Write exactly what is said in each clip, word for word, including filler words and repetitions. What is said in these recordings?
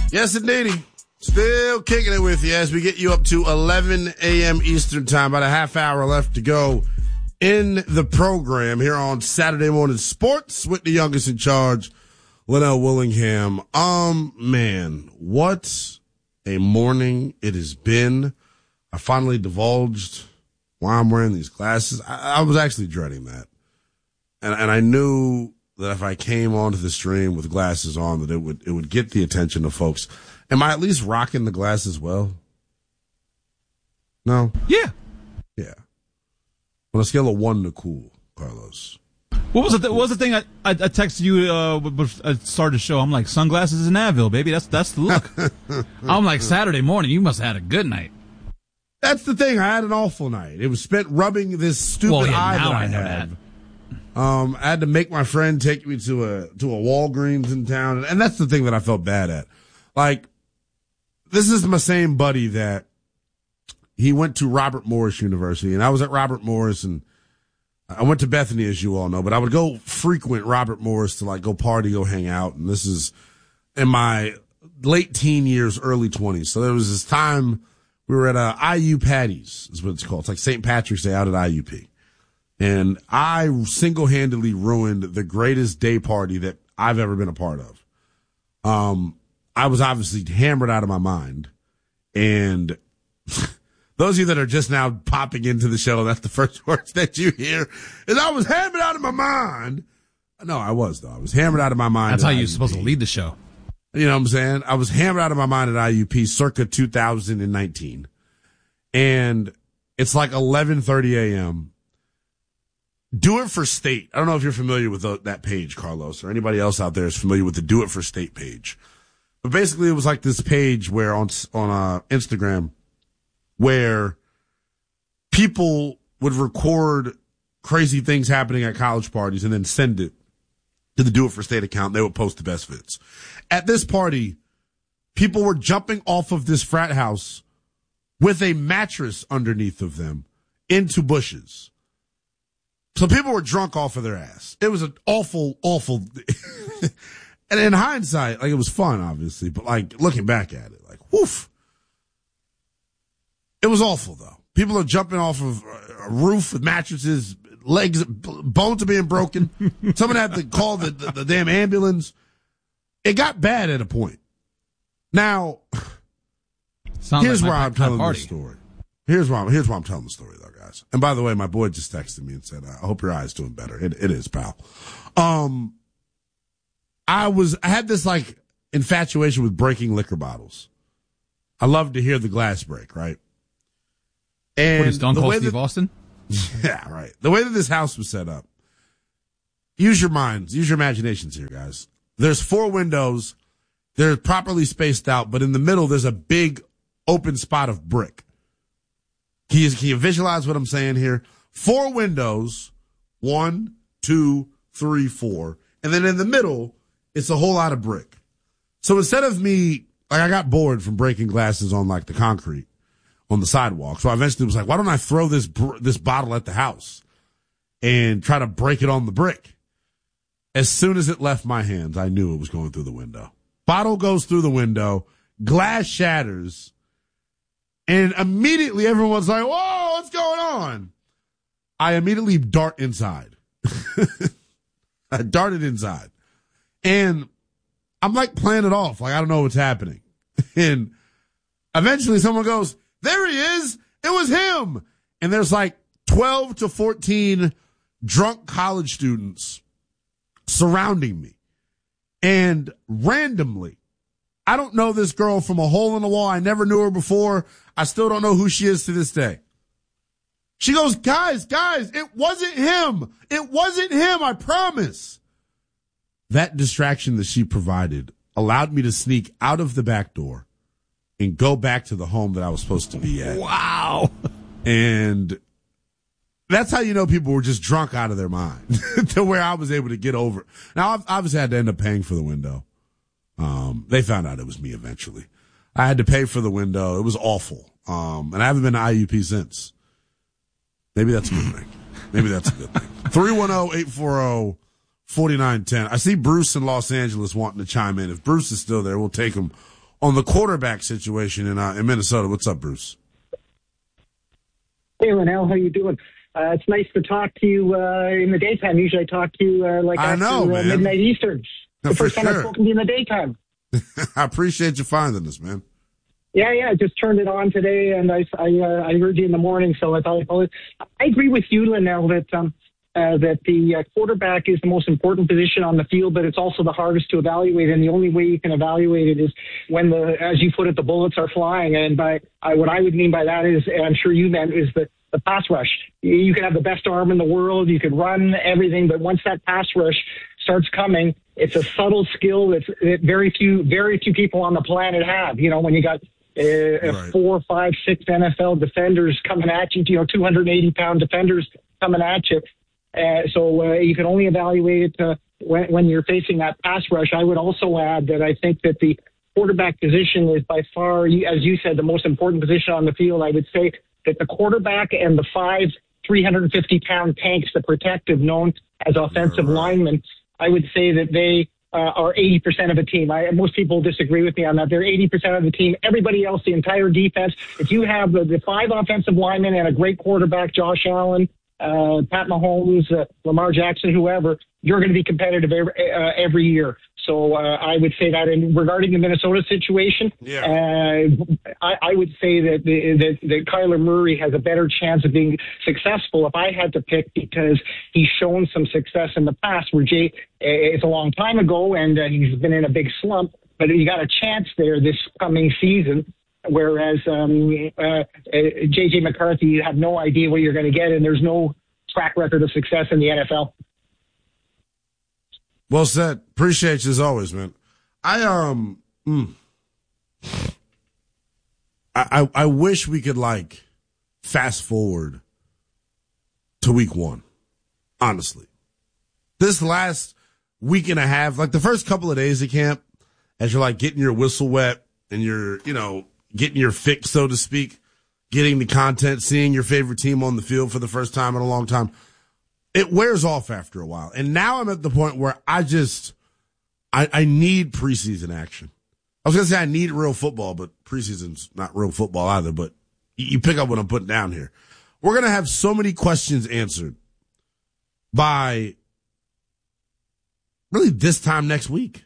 Yes, indeedy. Still kicking it with you as we get you up to eleven a.m. Eastern time. About a half hour left to go in the program here on Saturday Morning Sports with the youngest in charge, Linnell Willingham. Um, man, what a morning it has been. I finally divulged why I'm wearing these glasses. I, I was actually dreading that. And, and I knew that if I came onto the stream with glasses on, that it would, it would get the attention of folks. Am I at least rocking the glasses well? No? Yeah. Yeah. On a scale of one to cool, Carlos. What was the th- what was the thing I, I, I texted you uh, before I started the show? I'm like, sunglasses and Advil, baby. That's that's the look. I'm like, Saturday morning, you must have had a good night. That's the thing. I had an awful night. It was spent rubbing this stupid well, yeah, eye now that I, I know had. that. Um, I had to make my friend take me to a to a Walgreens in town, and that's the thing that I felt bad at. Like, this is my same buddy that he went to Robert Morris University, and I was at Robert Morris, and I went to Bethany, as you all know, but I would go frequent Robert Morris to like go party, go hang out, and this is in my late teen years, early twenties. So there was this time we were at a I U Patties, is what it's called. It's like Saint Patrick's Day out at I U P. And I single-handedly ruined the greatest day party that I've ever been a part of. Um, I was obviously hammered out of my mind. And those of you that are just now popping into the show, that's the first words that you hear, is I was hammered out of my mind. No, I was, though. I was hammered out of my mind. That's how you're I U P. supposed to lead the show. You know what I'm saying? I was hammered out of my mind at I U P circa two thousand nineteen. And it's like eleven thirty a.m. Do It for State. I don't know if you're familiar with the, that page, Carlos, or anybody else out there is familiar with the Do It for State page. But basically it was like this page where on, on uh, Instagram where people would record crazy things happening at college parties and then send it to the Do It for State account. They would post the best fits. At this party, people were jumping off of this frat house with a mattress underneath of them into bushes. So people were drunk off of their ass. It was an awful, awful, and in hindsight, like it was fun, obviously, but like looking back at it, like, woof. It was awful though. People are jumping off of a roof with mattresses, legs, bones are being broken. Someone had to call the, the, the damn ambulance. It got bad at a point. Now, Sounds here's like where my I'm telling party. the story. Here's why, I'm, here's why I'm telling the story, though, guys. And by the way, my boy just texted me and said, I hope your eye's doing better. It, it is, pal. Um, I was, I had this, like, infatuation with breaking liquor bottles. I love to hear the glass break, right? And What is Stone the Cold way Steve that, Austin? Yeah, right. The way that this house was set up, use your minds, use your imaginations here, guys. There's four windows. They're properly spaced out, but in the middle, there's a big open spot of brick. Can you, can you visualize what I'm saying here? Four windows, one, two, three, four. And then in the middle, it's a whole lot of brick. So instead of me, like I got bored from breaking glasses on like the concrete on the sidewalk. So I eventually was like, why don't I throw this, br- this bottle at the house and try to break it on the brick? As soon as it left my hands, I knew it was going through the window. Bottle goes through the window, glass shatters. And immediately everyone's like, whoa, what's going on? I immediately dart inside. I darted inside. And I'm like playing it off. Like, I don't know what's happening. And eventually someone goes, there he is. It was him. And there's like twelve to fourteen drunk college students surrounding me. And randomly, I don't know this girl from a hole in the wall. I never knew her before. I still don't know who she is to this day. She goes, guys, guys, it wasn't him. It wasn't him. I promise. That distraction that she provided allowed me to sneak out of the back door and go back to the home that I was supposed to be at. Wow. And that's how you know people were just drunk out of their mind to where I was able to get over it. Now, I've obviously had to end up paying for the window. Um, they found out it was me eventually. I had to pay for the window. It was awful. Um, and I haven't been to I U P since. Maybe that's a good thing. Maybe that's a good thing. three one zero, eight four zero, four nine one zero. I see Bruce in Los Angeles wanting to chime in. If Bruce is still there, we'll take him on the quarterback situation in uh, in Minnesota. What's up, Bruce? Hey, Linnell, how you doing? Uh, it's nice to talk to you uh, in the daytime. Usually I talk to you uh, like I after know, uh, midnight Eastern. No, the first time sure. I've spoken to you in the daytime. I appreciate you finding us, man. Yeah, yeah, I just turned it on today, and I, I, uh, I heard you in the morning, so I thought I'd call it. I agree with you, Linnell, that um, uh, that the uh, quarterback is the most important position on the field, but it's also the hardest to evaluate, and the only way you can evaluate it is when the, as you put it, the bullets are flying. And by I, what I would mean by that is, and I'm sure you meant, is the the pass rush. You can have the best arm in the world, you can run everything, but once that pass rush starts coming, it's a subtle skill that very few, very few people on the planet have. You know, when you got uh, right. four, five, six N F L defenders coming at you, you know, two hundred eighty pound defenders coming at you. Uh, so uh, you can only evaluate it uh, when, when you're facing that pass rush. I would also add that I think that the quarterback position is by far, as you said, the most important position on the field. I would say that the quarterback and the five three hundred fifty pound tanks, the protective known as offensive right. linemen, I would say that they uh, are eighty percent of a team. I, most people disagree with me on that. They're eighty percent of the team. Everybody else, the entire defense, if you have the, the five offensive linemen and a great quarterback, Josh Allen, uh, Pat Mahomes, uh, Lamar Jackson, whoever, you're going to be competitive every, uh, every year. So uh, I would say that. And regarding the Minnesota situation, yeah. uh, I, I would say that, the, that that Kyler Murray has a better chance of being successful if I had to pick, because he's shown some success in the past. Where Jay, it's a long time ago, and uh, he's been in a big slump, but he got a chance there this coming season. Whereas um, uh, J J McCarthy, you have no idea what you're going to get, and there's no track record of success in the N F L. Well said. Appreciate you as always, man. I um, mm, I, I I wish we could like fast forward to week one. Honestly, this last week and a half, like the first couple of days of camp, as you're like getting your whistle wet and you're, you know, getting your fix, so to speak, getting the content, seeing your favorite team on the field for the first time in a long time. It wears off after a while. And now I'm at the point where I just, I, I need preseason action. I was going to say I need real football, but preseason's not real football either. But you pick up what I'm putting down here. We're going to have so many questions answered by really this time next week.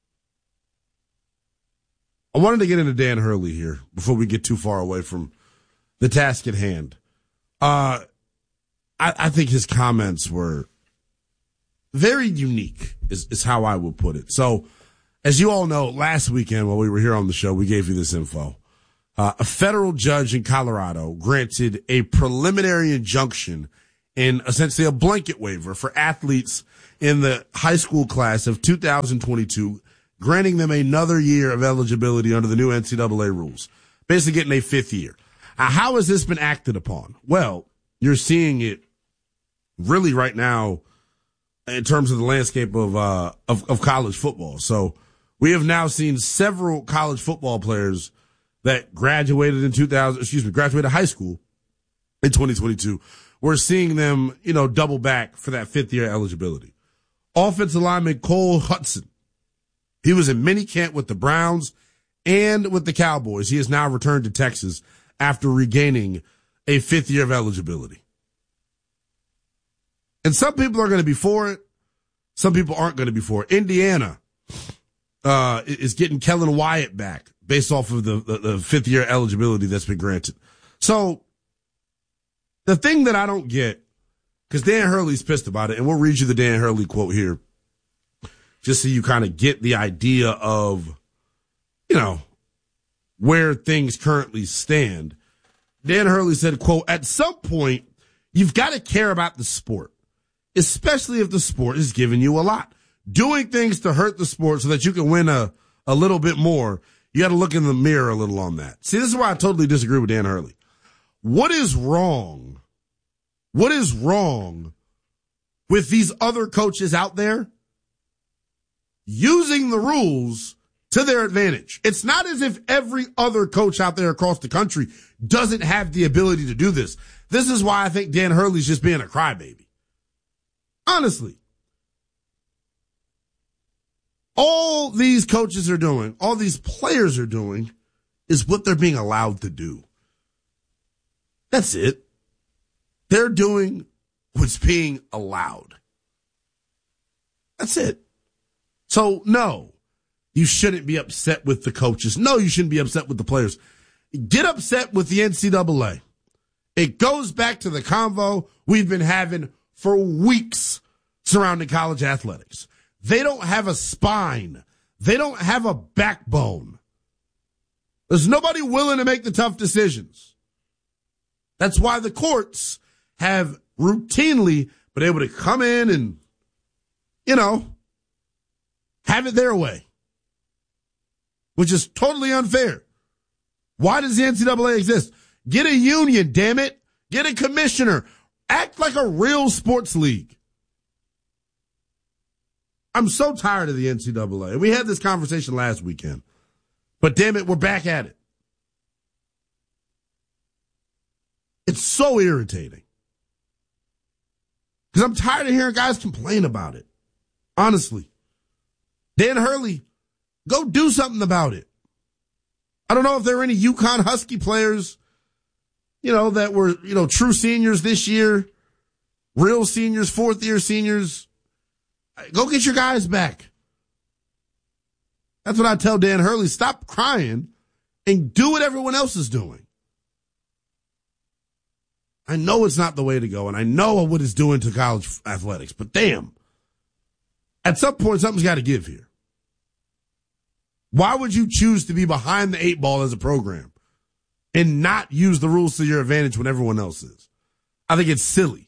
I wanted to get into Dan Hurley here before we get too far away from the task at hand. Uh, I, I think his comments were very unique, is, is how I would put it. So, as you all know, last weekend while we were here on the show, we gave you this info. Uh, a federal judge in Colorado granted a preliminary injunction in essentially a blanket waiver for athletes in the high school class of two thousand twenty-two, granting them another year of eligibility under the new N C double A rules, basically getting a fifth year. Uh, how has this been acted upon? Well, you're seeing it really right now in terms of the landscape of, uh, of, of college football. So we have now seen several college football players that graduated in two thousand, excuse me, graduated high school in twenty twenty-two. We're seeing them, you know, double back for that fifth year eligibility. Offensive lineman Cole Hudson. He was in minicamp with the Browns and with the Cowboys. He has now returned to Texas after regaining a fifth year of eligibility. And some people are going to be for it. Some people aren't going to be for it. Indiana uh, is getting Kellen Wyatt back based off of the, the, the fifth year eligibility that's been granted. So the thing that I don't get, because Dan Hurley's pissed about it, and we'll read you the Dan Hurley quote here, just so you kind of get the idea of, you know, where things currently stand. Dan Hurley said, quote, "At some point, you've got to care about the sport, especially if the sport is giving you a lot. Doing things to hurt the sport so that you can win a, a little bit more, you got to look in the mirror a little on that." See, this is why I totally disagree with Dan Hurley. What is wrong? What is wrong with these other coaches out there using the rules to their advantage? It's not as if every other coach out there across the country doesn't have the ability to do this. This is why I think Dan Hurley's just being a crybaby. Honestly. All these coaches are doing, all these players are doing, is what they're being allowed to do. That's it. They're doing what's being allowed. That's it. So, no, you shouldn't be upset with the coaches. No, you shouldn't be upset with the players. Get upset with the N C double A. It goes back to the convo we've been having for weeks surrounding college athletics. They don't have a spine. They don't have a backbone. There's nobody willing to make the tough decisions. That's why the courts have routinely been able to come in and, you know, have it their way, which is totally unfair. Why does the N C double A exist? Get a union, damn it. Get a commissioner. Act like a real sports league. I'm so tired of the N C double A. We had this conversation last weekend, but damn it, we're back at it. It's so irritating because I'm tired of hearing guys complain about it. Honestly, Dan Hurley, go do something about it. I don't know if there are any UConn Husky players, you know, that were, you know, true seniors this year, real seniors, fourth year seniors. Go get your guys back. That's what I tell Dan Hurley. Stop crying and do what everyone else is doing. I know it's not the way to go, and I know what it's doing to college athletics, but damn, at some point, something's got to give here. Why would you choose to be behind the eight ball as a program and not use the rules to your advantage when everyone else is? I think it's silly.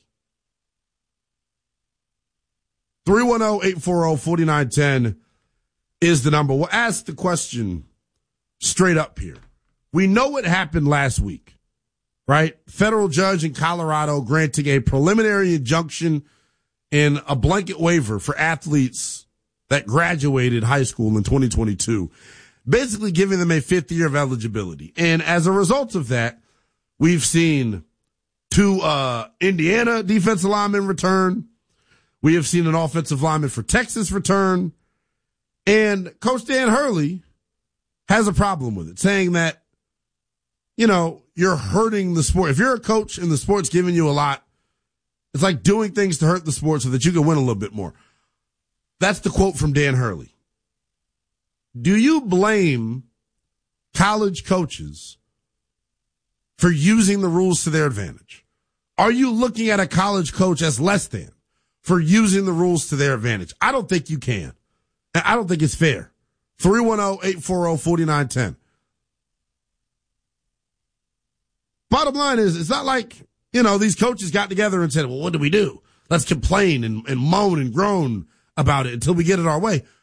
three one zero, eight four zero, four nine one zero is the number. We'll ask the question straight up here. We know what happened last week, right? Federal judge in Colorado granting a preliminary injunction and a blanket waiver for athletes that graduated high school in twenty twenty-two, basically giving them a fifth year of eligibility. And as a result of that, we've seen two uh, Indiana defensive linemen return. We have seen an offensive lineman for Texas return. And Coach Dan Hurley has a problem with it, saying that, you know, you're hurting the sport. If you're a coach and the sport's giving you a lot, it's like doing things to hurt the sport so that you can win a little bit more. That's the quote from Dan Hurley. Do you blame college coaches for using the rules to their advantage? Are you looking at a college coach as less than for using the rules to their advantage? I don't think you can. And I don't think it's fair. three one zero, eight four zero, four nine one zero. Bottom line is, it's not like, you know, these coaches got together and said, well, what do we do? Let's complain and, and moan and groan about it until we get it our way.